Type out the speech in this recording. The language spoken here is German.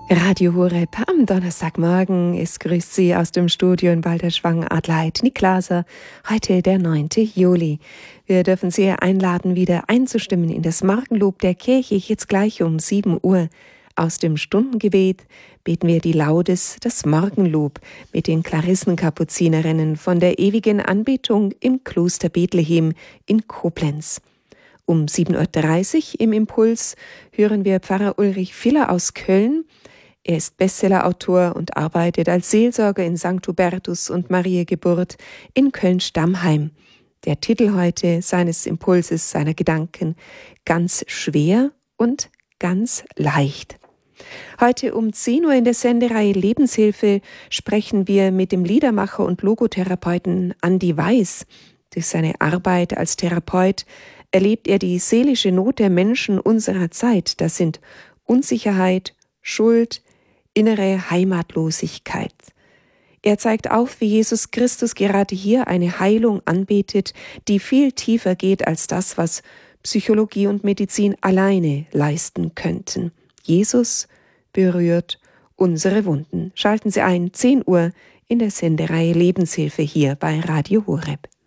Radio Horeb am Donnerstagmorgen. Es grüßt Sie aus dem Studio in Balderschwang Adelheid Niklaser. Heute der 9. Juli. Wir dürfen Sie einladen, wieder einzustimmen in das Morgenlob der Kirche. Jetzt gleich um 7 Uhr. Aus dem Stundengebet beten wir die Laudes, das Morgenlob mit den Klarissenkapuzinerinnen von der ewigen Anbetung im Kloster Bethlehem in Koblenz. Um 7.30 Uhr im Impuls hören wir Pfarrer Ulrich Filler aus Köln. Er ist Bestsellerautor und arbeitet als Seelsorger in St. Hubertus und Mariageburt in Köln-Stammheim. Der Titel heute seines Impulses, seiner Gedanken: Ganz schwer und ganz leicht. Heute um 10 Uhr in der Sendereihe Lebenshilfe sprechen wir mit dem Liedermacher und Logotherapeuten Andi Weiß. Durch seine Arbeit als Therapeut erlebt er die seelische Not der Menschen unserer Zeit. Das sind Unsicherheit, Schuld, innere Heimatlosigkeit. Er zeigt auf, wie Jesus Christus gerade hier eine Heilung anbietet, die viel tiefer geht als das, was Psychologie und Medizin alleine leisten könnten. Jesus berührt unsere Wunden. Schalten Sie ein, 10 Uhr in der Sendereihe Lebenshilfe hier bei Radio Horeb.